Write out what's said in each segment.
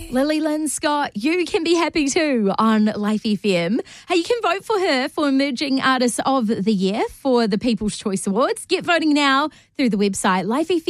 Lily Lynn Scott, you can be happy too on Life FM. Hey, you can vote for her for Emerging Artist of the Year for the People's Choice Awards. Get voting now through the website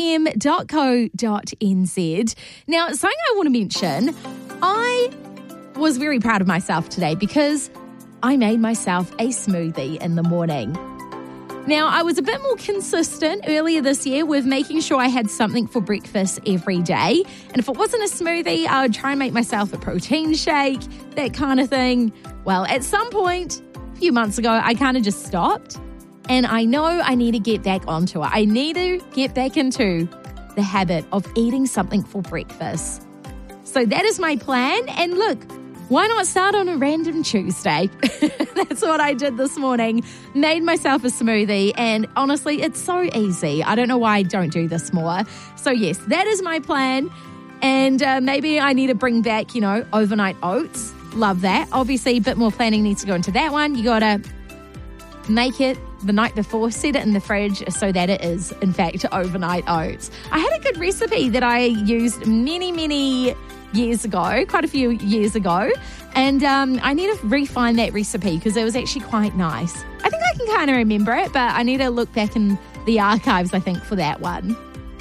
lifefm.co.nz. Now, something I want to mention, I was very proud of myself today because I made myself a smoothie in the morning. Now, I was a bit more consistent earlier this year with making sure I had something for breakfast every day. And if it wasn't a smoothie, I would try and make myself a protein shake, that kind of thing. Well, at some point, a few months ago, I kind of just stopped. And I know I need to get back onto it. I need to get back into the habit of eating something for breakfast. So that is my plan. And look, why not start on a random Tuesday? That's what I did this morning. Made myself a smoothie, and honestly, it's so easy. I don't know why I don't do this more. So yes, that is my plan. And maybe I need to bring back, overnight oats. Love that. Obviously, a bit more planning needs to go into that one. You got to make it the night before, set it in the fridge so that it is, in fact, overnight oats. I had a good recipe that I used many years ago, quite a few years ago, and I need to refine that recipe because it was actually quite nice. I think I can kind of remember it, but I need to look back in the archives, I think, for that one.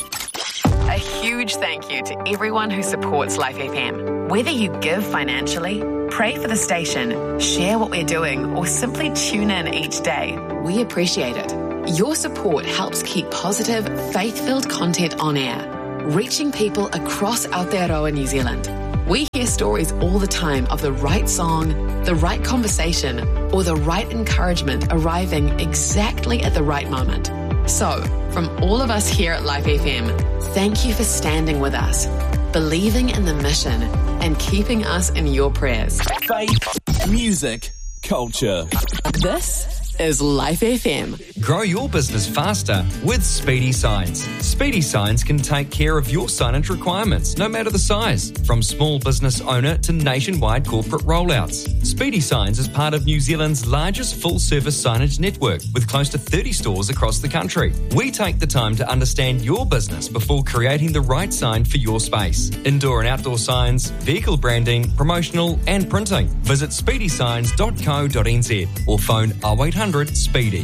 A huge thank you to everyone who supports Life FM. Whether you give financially, pray for the station, share what we're doing, or simply tune in each day, we appreciate it. Your support helps keep positive, faith-filled content on air, reaching people across Aotearoa, New Zealand. We hear stories all the time of the right song, the right conversation, or the right encouragement arriving exactly at the right moment. So, from all of us here at Life FM, thank you for standing with us, believing in the mission, and keeping us in your prayers. Faith, music, culture. This is Life FM. Grow your business faster with Speedy Signs. Speedy Signs can take care of your signage requirements, no matter the size, from small business owner to nationwide corporate rollouts. Speedy Signs is part of New Zealand's largest full-service signage network, with close to 30 stores across the country. We take the time to understand your business before creating the right sign for your space. Indoor and outdoor signs, vehicle branding, promotional and printing. Visit speedysigns.co.nz or phone 0800 Speedy.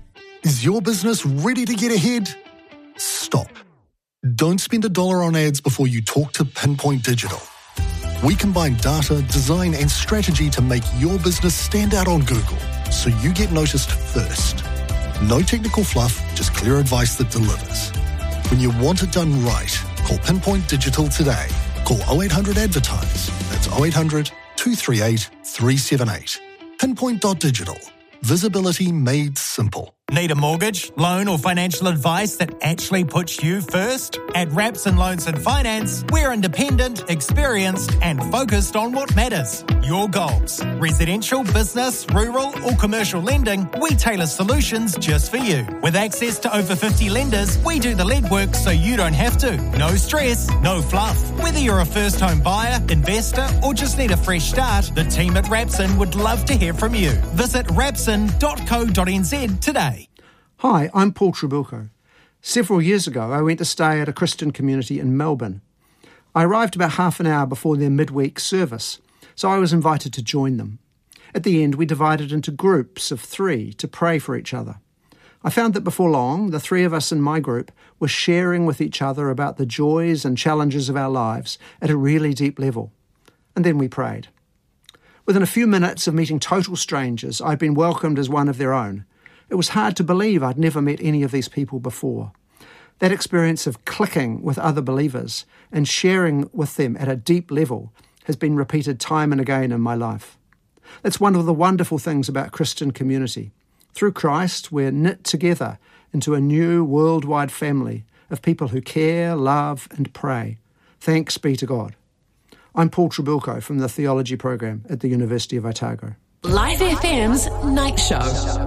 Is your business ready to get ahead? Stop. Don't spend $1 on ads before you talk to Pinpoint Digital. We combine data, design and strategy to make your business stand out on Google so you get noticed first. No technical fluff, just clear advice that delivers. When you want it done right, call Pinpoint Digital today. Call 0800 Advertise. That's 0800 238 378. Pinpoint.digital. Visibility made simple. Need a mortgage, loan or financial advice that actually puts you first? At Rapson Loans and Finance, we're independent, experienced and focused on what matters. Your goals. Residential, business, rural or commercial lending, we tailor solutions just for you. With access to over 50 lenders, we do the legwork so you don't have to. No stress, no fluff. Whether you're a first home buyer, investor or just need a fresh start, the team at Rapson would love to hear from you. Visit rapson.co.nz today. Hi, I'm Paul Trabilko. Several years ago, I went to stay at a Christian community in Melbourne. I arrived about half an hour before their midweek service, so I was invited to join them. At the end, we divided into groups of 3 to pray for each other. I found that before long, the 3 of us in my group were sharing with each other about the joys and challenges of our lives at a really deep level. And then we prayed. Within a few minutes of meeting total strangers, I'd been welcomed as one of their own. It was hard to believe I'd never met any of these people before. That experience of clicking with other believers and sharing with them at a deep level has been repeated time and again in my life. That's one of the wonderful things about Christian community. Through Christ, we're knit together into a new worldwide family of people who care, love and pray. Thanks be to God. I'm Paul Trabilko from the Theology program at the University of Otago. Life FM's Night Show.